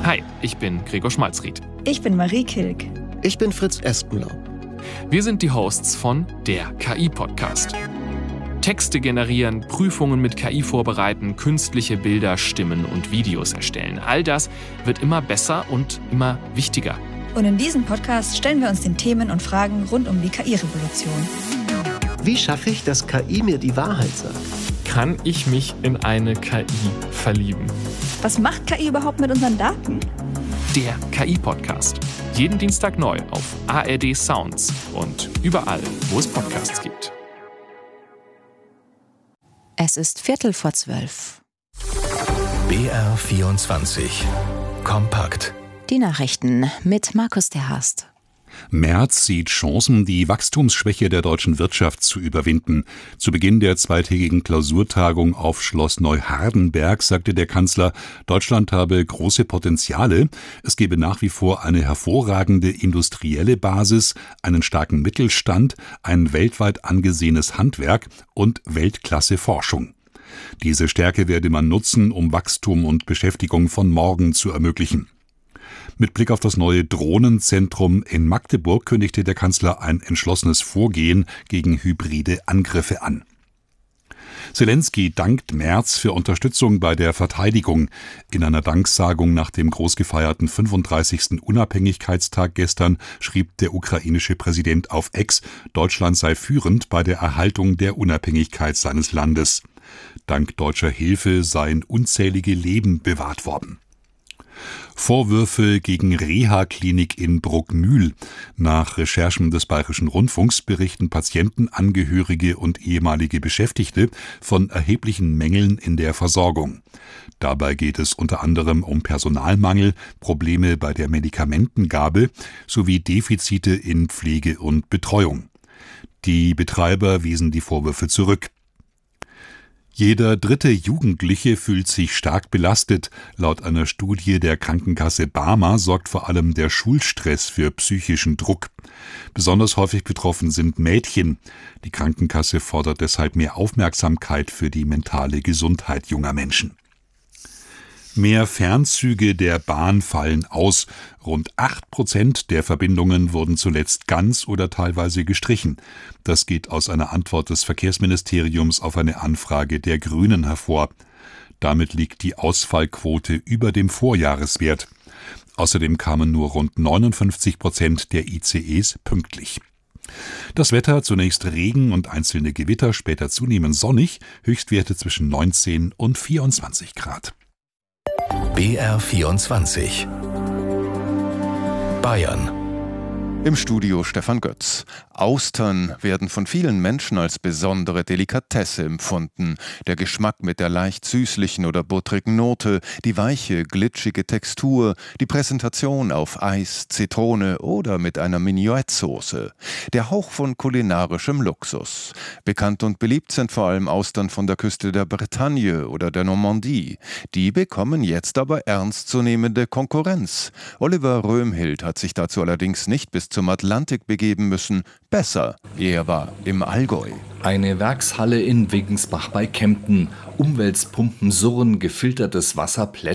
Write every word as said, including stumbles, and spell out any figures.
Hi, ich bin Gregor Schmalzried. Ich bin Marie Kilk. Ich bin Fritz Espenlaub. Wir sind die Hosts von der K I-Podcast. Texte generieren, Prüfungen mit K I vorbereiten, künstliche Bilder, Stimmen und Videos erstellen. All das wird immer besser und immer wichtiger. Und in diesem Podcast stellen wir uns den Themen und Fragen rund um die K I-Revolution. Wie schaffe ich, dass K I mir die Wahrheit sagt? Kann ich mich in eine K I verlieben? Was macht K I überhaupt mit unseren Daten? Der K I-Podcast. Jeden Dienstag neu auf A R D Sounds und überall, wo es Podcasts gibt. Es ist Viertel vor zwölf. B R vierundzwanzig. Kompakt. Die Nachrichten mit Markus der Harst. Merz sieht Chancen, die Wachstumsschwäche der deutschen Wirtschaft zu überwinden. Zu Beginn der zweitägigen Klausurtagung auf Schloss Neuhardenberg sagte der Kanzler, Deutschland habe große Potenziale. Es gebe nach wie vor eine hervorragende industrielle Basis, einen starken Mittelstand, ein weltweit angesehenes Handwerk und Weltklasse-Forschung. Diese Stärke werde man nutzen, um Wachstum und Beschäftigung von morgen zu ermöglichen. Mit Blick auf das neue Drohnenzentrum in Magdeburg kündigte der Kanzler ein entschlossenes Vorgehen gegen hybride Angriffe an. Zelensky dankt Merz für Unterstützung bei der Verteidigung. In einer Danksagung nach dem großgefeierten fünfunddreißigsten Unabhängigkeitstag gestern schrieb der ukrainische Präsident auf X, Deutschland sei führend bei der Erhaltung der Unabhängigkeit seines Landes. Dank deutscher Hilfe seien unzählige Leben bewahrt worden. Vorwürfe gegen Reha-Klinik in Bruckmühl. Nach Recherchen des Bayerischen Rundfunks berichten Patienten, Angehörige und ehemalige Beschäftigte von erheblichen Mängeln in der Versorgung. Dabei geht es unter anderem um Personalmangel, Probleme bei der Medikamentengabe sowie Defizite in Pflege und Betreuung. Die Betreiber wiesen die Vorwürfe zurück. Jeder dritte Jugendliche fühlt sich stark belastet. Laut einer Studie der Krankenkasse Barmer sorgt vor allem der Schulstress für psychischen Druck. Besonders häufig betroffen sind Mädchen. Die Krankenkasse fordert deshalb mehr Aufmerksamkeit für die mentale Gesundheit junger Menschen. Mehr Fernzüge der Bahn fallen aus. Rund acht Prozent der Verbindungen wurden zuletzt ganz oder teilweise gestrichen. Das geht aus einer Antwort des Verkehrsministeriums auf eine Anfrage der Grünen hervor. Damit liegt die Ausfallquote über dem Vorjahreswert. Außerdem kamen nur rund neunundfünfzig Prozent der I C Es pünktlich. Das Wetter, zunächst Regen und einzelne Gewitter, später zunehmend sonnig, Höchstwerte zwischen neunzehn und vierundzwanzig Grad. B R vierundzwanzig. Bayern. Im Studio Stefan Götz. Austern werden von vielen Menschen als besondere Delikatesse empfunden. Der Geschmack mit der leicht süßlichen oder buttrigen Note, die weiche, glitschige Textur, die Präsentation auf Eis, Zitrone oder mit einer Minuettsoße. Der Hauch von kulinarischem Luxus. Bekannt und beliebt sind vor allem Austern von der Küste der Bretagne oder der Normandie. Die bekommen jetzt aber ernstzunehmende Konkurrenz. Oliver Röhmhild hat sich dazu allerdings nicht bis zum Atlantik begeben müssen. Besser, er war im Allgäu. Eine Werkshalle in Wiggensbach bei Kempten. Umwälzpumpen surren, gefiltertes Wasser plätschert